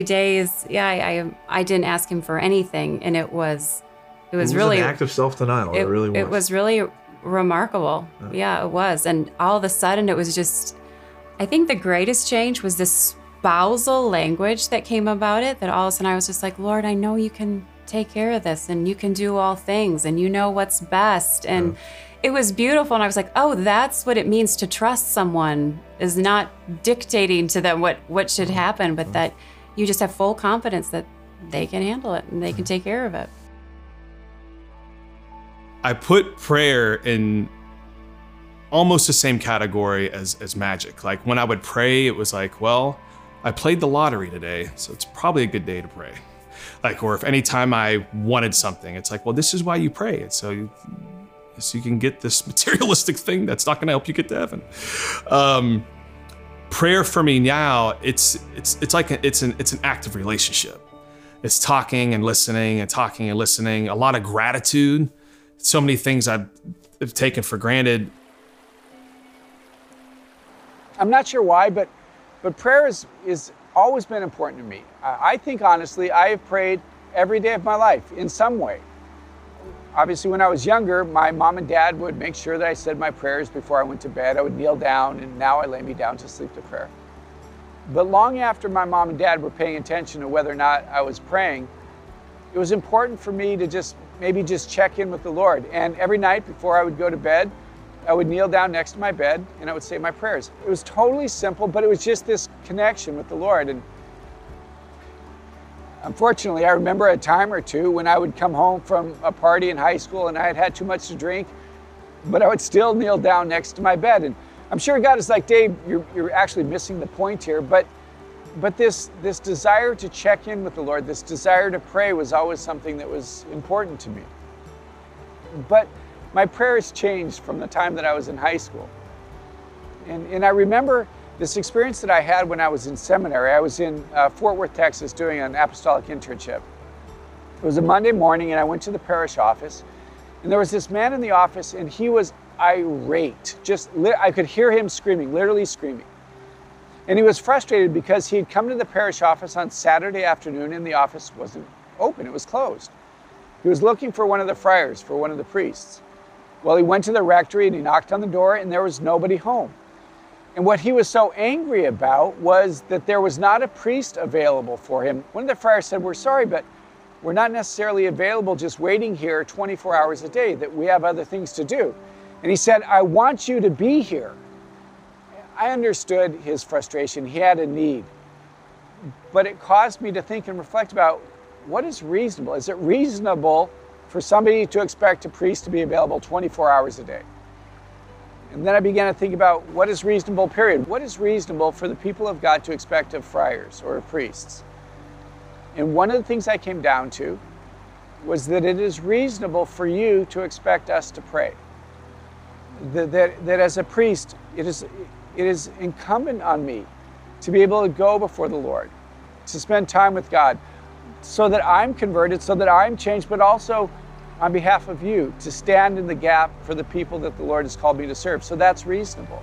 Days, yeah, I didn't ask him for anything, and it was really an act of self-denial. It really was. It was really remarkable. Yeah, it was. And all of a sudden, it was just, I think the greatest change was this spousal language that came about it, that all of a sudden I was just like, Lord, I know you can take care of this, and you can do all things, and you know what's best. And it was beautiful. And I was like, oh, that's what it means to trust someone, is not dictating to them what should happen, but that you just have full confidence that they can handle it and they can take care of it. I put prayer in almost the same category as magic. Like when I would pray, it was like, well, I played the lottery today, so it's probably a good day to pray. Like, or if anytime I wanted something, it's like, well, this is why you pray. It's so you can get this materialistic thing that's not gonna help you get to heaven. Prayer for me now, it's an active relationship. It's talking and listening and talking and listening, a lot of gratitude. So many things I've taken for granted. I'm not sure why, but prayer is always been important to me. I think honestly, I have prayed every day of my life in some way. Obviously, when I was younger, my mom and dad would make sure that I said my prayers before I went to bed. I would kneel down, and now I lay me down to sleep to prayer. But long after my mom and dad were paying attention to whether or not I was praying, it was important for me to maybe just check in with the Lord. And every night before I would go to bed, I would kneel down next to my bed and I would say my prayers. It was totally simple, but it was just this connection with the Lord. And unfortunately, I remember a time or two when I would come home from a party in high school and I had had too much to drink, but I would still kneel down next to my bed. And I'm sure God is like, Dave, you're actually missing the point here. But this desire to check in with the Lord, this desire to pray was always something that was important to me. But my prayers changed from the time that I was in high school. And I remember this experience that I had when I was in seminary. I was in Fort Worth, Texas, doing an apostolic internship. It was a Monday morning, and I went to the parish office, and there was this man in the office, and he was irate. I could hear him screaming, literally screaming. And he was frustrated because he had come to the parish office on Saturday afternoon, and the office wasn't open, it was closed. He was looking for one of the friars, for one of the priests. Well, he went to the rectory and he knocked on the door, and there was nobody home. And what he was so angry about was that there was not a priest available for him. One of the friars said, "We're sorry, but we're not necessarily available just waiting here 24 hours a day, that we have other things to do." And he said, "I want you to be here." I understood his frustration. He had a need. But it caused me to think and reflect about what is reasonable. Is it reasonable for somebody to expect a priest to be available 24 hours a day? And then I began to think about what is reasonable, period. What is reasonable for the people of God to expect of friars or of priests? And one of the things I came down to was that it is reasonable for you to expect us to pray. That as a priest, it is incumbent on me to be able to go before the Lord, to spend time with God, so that I'm converted, so that I'm changed, but also on behalf of you, to stand in the gap for the people that the Lord has called me to serve. So that's reasonable.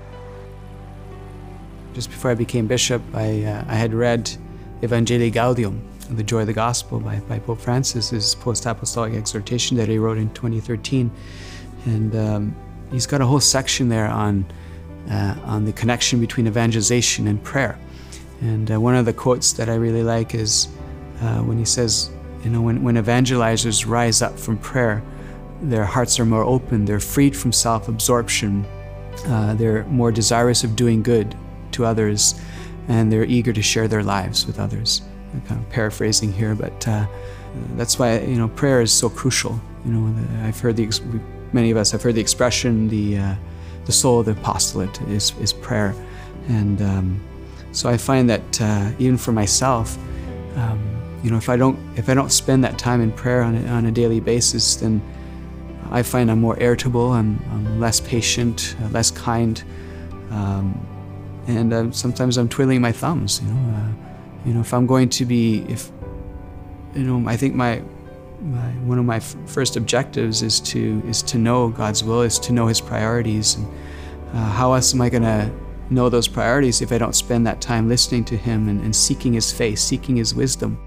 Just before I became bishop, I had read Evangelii Gaudium, The Joy of the Gospel by Pope Francis, his post-apostolic exhortation that he wrote in 2013. And he's got a whole section there on the connection between evangelization and prayer. And one of the quotes that I really like is when he says, when evangelizers rise up from prayer, their hearts are more open, they're freed from self-absorption, they're more desirous of doing good to others, and they're eager to share their lives with others. I'm kind of paraphrasing here, but that's why prayer is so crucial. I've heard many of us have heard the expression, the soul of the apostolate is prayer, and so I find that even for myself, if I don't spend that time in prayer on a daily basis, then I find I'm more irritable, I'm less patient, less kind, and sometimes I'm twiddling my thumbs. If I'm going to be, I think one of my first objectives is to know God's will, is to know His priorities, and how else am I going to know those priorities if I don't spend that time listening to him and seeking his face, seeking his wisdom.